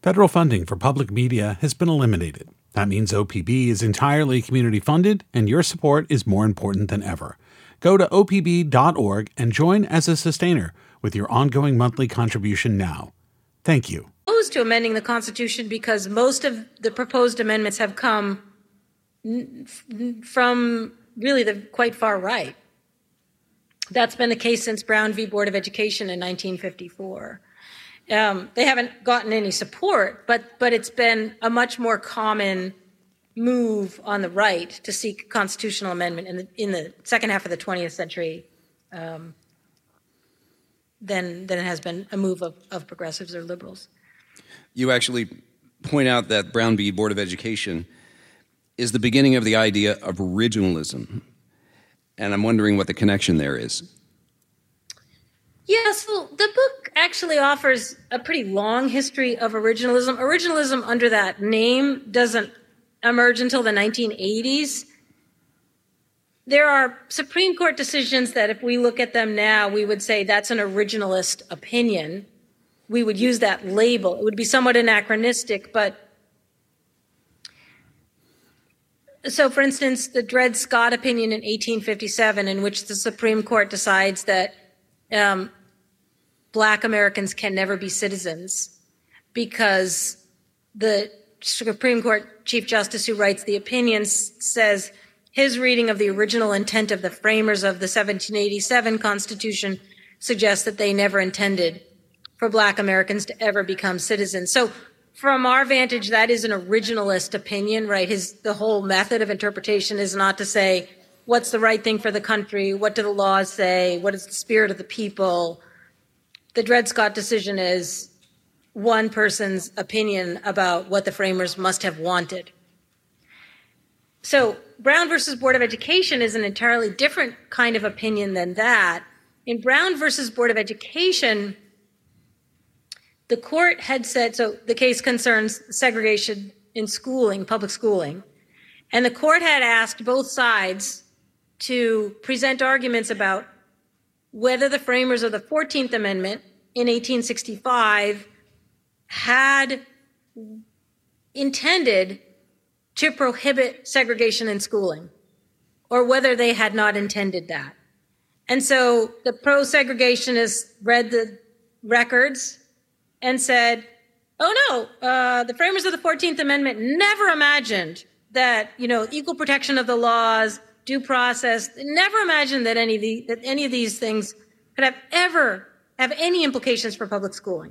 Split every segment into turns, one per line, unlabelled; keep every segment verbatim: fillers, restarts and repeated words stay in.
Federal funding for public media has been eliminated. That means O P B is entirely community funded, and your support is more important than ever. Go to O P B dot org and join as a sustainer with your ongoing monthly contribution now. Thank you.
Opposed to amending the Constitution because most of the proposed amendments have come from really the quite far right. That's been the case since Brown v. Board of Education in nineteen fifty-four. Um, they haven't gotten any support, but but it's been a much more common move on the right to seek constitutional amendment in the, in the second half of the twentieth century um, than, than it has been a move of, of progressives or liberals.
You actually point out that Brown v. Board of Education is the beginning of the idea of originalism, and I'm wondering what the connection there is.
Yeah, so the book actually offers a pretty long history of originalism. Originalism under that name doesn't emerge until the nineteen eighties. There are Supreme Court decisions that if we look at them now, we would say that's an originalist opinion. We would use that label. It would be somewhat anachronistic, but so, for instance, the Dred Scott opinion in eighteen fifty-seven, in which the Supreme Court decides that um, Black Americans can never be citizens because the Supreme Court Chief Justice who writes the opinion says his reading of the original intent of the framers of the seventeen eighty-seven Constitution suggests that they never intended for Black Americans to ever become citizens. So from our vantage, that is an originalist opinion, right? His, the whole method of interpretation is not to say, what's the right thing for the country? What do the laws say? What is the spirit of the people? The Dred Scott decision is one person's opinion about what the framers must have wanted. So Brown versus Board of Education is an entirely different kind of opinion than that. In Brown versus Board of Education, the court had said, so the case concerns segregation in schooling, public schooling, and the court had asked both sides to present arguments about whether the framers of the fourteenth Amendment in eighteen sixty-five had intended to prohibit segregation in schooling, or whether they had not intended that. And so the pro-segregationists read the records and said, oh no, uh, the framers of the fourteenth Amendment never imagined that, you know, equal protection of the laws, due process, never imagined that any of, the, that any of these things could have ever have any implications for public schooling.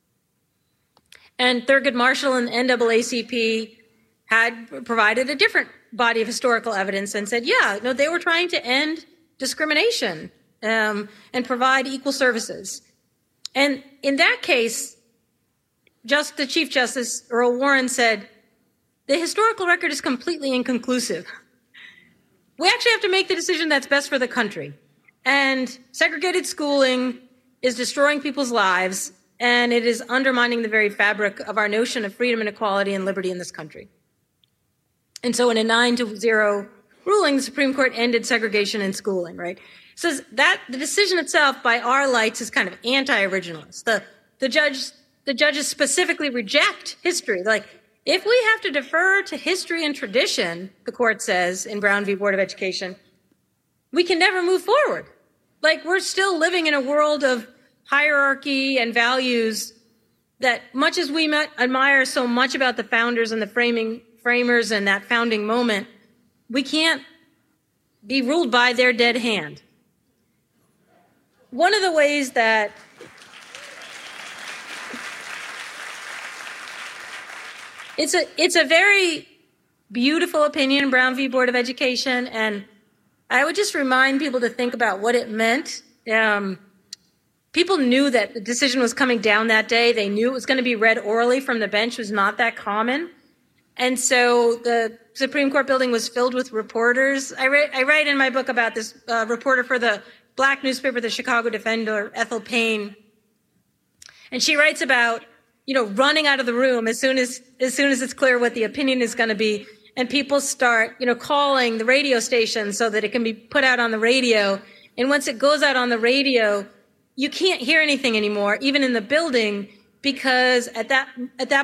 And Thurgood Marshall and the N double A C P had provided a different body of historical evidence and said, yeah, no, they were trying to end discrimination um, and provide equal services. And in that case, just the Chief Justice, Earl Warren, said, the historical record is completely inconclusive. We actually have to make the decision that's best for the country. And segregated schooling is destroying people's lives, and it is undermining the very fabric of our notion of freedom and equality and liberty in this country. And so in a nine to zero ruling, the Supreme Court ended segregation in schooling, right? So that the decision itself, by our lights, is kind of anti-originalist. The, the judge, the judges specifically reject history. Like, if we have to defer to history and tradition, the court says in Brown v. Board of Education, we can never move forward. Like, we're still living in a world of hierarchy and values that, much as we met, admire so much about the founders and the framing framers and that founding moment, we can't be ruled by their dead hand. One of the ways that it's a it's a very beautiful opinion, Brown v. Board of Education, and I would just remind people to think about what it meant. Um, people knew that the decision was coming down that day. They knew it was going to be read orally from the bench. It was not that common. And so the Supreme Court building was filled with reporters. I write, I write in my book about this uh, reporter for the Black newspaper, the Chicago Defender, Ethel Payne. And she writes about, you know, running out of the room as soon as, as soon as it's clear what the opinion is going to be. And people start, you know, calling the radio station so that it can be put out on the radio. And once it goes out on the radio, you can't hear anything anymore, even in the building, because at that, at that